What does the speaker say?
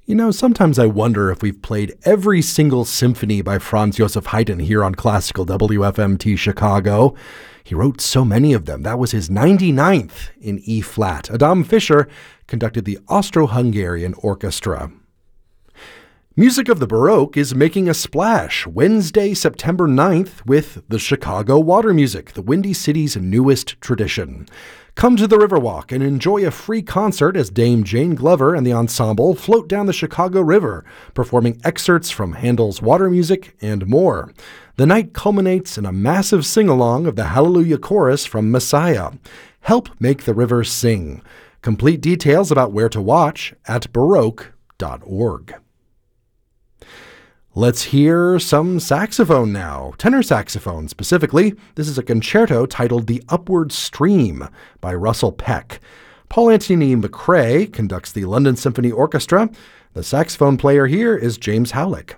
Sometimes I wonder if we've played every single symphony by Franz Joseph Haydn here on Classical WFMT Chicago. He wrote so many of them. That was his 99th in E-flat. Adam Fischer conducted the Austro-Hungarian Orchestra. Music of the Baroque is making a splash Wednesday, September 9th with the Chicago Water Music, the Windy City's newest tradition. Come to the Riverwalk and enjoy a free concert as Dame Jane Glover and the ensemble float down the Chicago River, performing excerpts from Handel's Water Music and more. The night culminates in a massive sing-along of the Hallelujah Chorus from Messiah. Help make the river sing. Complete details about where to watch at baroque.org. Let's hear some saxophone now, tenor saxophone specifically. This is a concerto titled The Upward Stream by Russell Peck. Paul Anthony McRae conducts the London Symphony Orchestra. The saxophone player here is James Howlick.